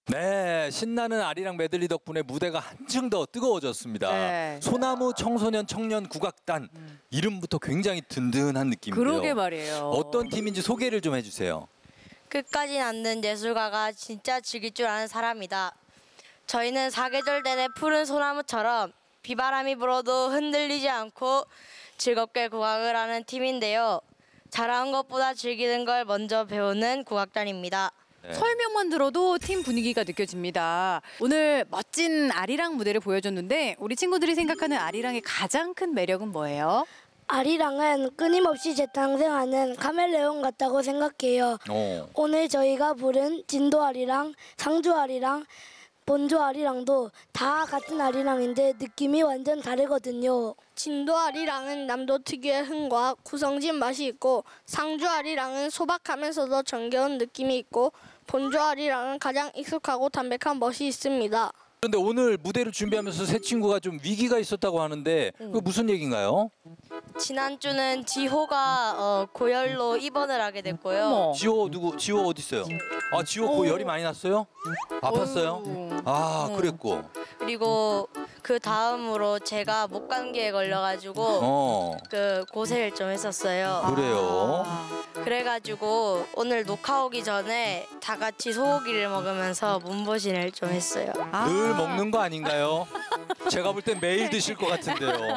네, 신나는 아리랑 메들리 덕분에 무대가 한층 더 뜨거워졌습니다. 네. 소나무 청소년 청년 국악단 이름부터 굉장히 든든한 느낌인데요. 그러게 말이에요. 어떤 팀인지 소개를 좀 해주세요. 끝까지 남는 예술가가 진짜 즐길 줄 아는 사람이다. 저희는 사계절 내내 푸른 소나무처럼 비바람이 불어도 흔들리지 않고 즐겁게 국악을 하는 팀인데요. 잘하는 것보다 즐기는 걸 먼저 배우는 국악단입니다. 네. 설명만 들어도 팀 분위기가 느껴집니다. 오늘 멋진 아리랑 무대를 보여줬는데 우리 친구들이 생각하는 아리랑의 가장 큰 매력은 뭐예요? 아리랑은 끊임없이 재탄생하는 카멜레온 같다고 생각해요. 오늘 저희가 부른 진도 아리랑, 상주 아리랑, 본조 아리랑도 다 같은 아리랑인데 느낌이 완전 다르거든요. 진도 아리랑은 남도 특유의 흥과 구성진 맛이 있고, 상주 아리랑은 소박하면서도 정겨운 느낌이 있고, 본조 아리랑은 가장 익숙하고 담백한 멋이 있습니다. 그런데 오늘 무대를 준비하면서 새 친구가 좀 위기가 있었다고 하는데 그 무슨 얘기인가요? 지난주는 지호가 고열로 입원을 하게 됐고요. 어머. 지호 누구? 지호 어디 있어요? 아, 지호 열이 많이 났어요? 아팠어요? 아, 그랬고. 그리고 그 다음으로 제가 목감기에 걸려가지고 그 고생을 좀 했었어요. 그래요. 그래가지고 오늘 녹화 오기 전에 다 같이 소고기를 먹으면서 몸보신을 좀 했어요. 늘 먹는 거 아닌가요? 제가 볼 땐 매일 드실 것 같은데요.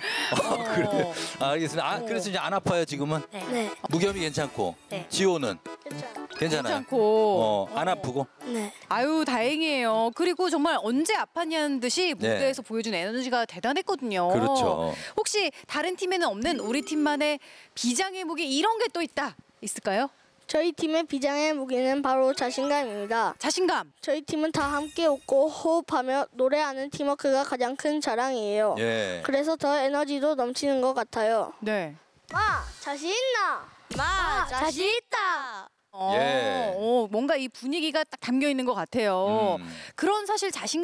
그래. 알겠습니다. 아, 그래서 이제 안 아파요, 지금은? 네. 무겸이 괜찮고. 네. 지호는? 괜찮아요. 괜찮고. 안 아프고. 네. 아유 다행이에요. 그리고 정말 언제 아팠냐는 듯이 무대에서 보여준 에너지가 대단했거든요. 그렇죠. 혹시 다른 팀에는 없는 우리 팀만의 비장의 무기 이런 게 또 있을까요? 저희 팀의 비장의 무기는 바로 자신감입니다. 자신감. 저희 팀은 다 함께 웃고 호흡하며 노래하는 팀워크가 가장 큰 자랑이에요. 예. 그래서 더 에너지도 넘치는 것 같아요. 네. 마, 자신 있나? 자신 있다. 예. 뭔가 이 분위기가 딱 담겨 있는 것 같아요. 그런 사실 자신감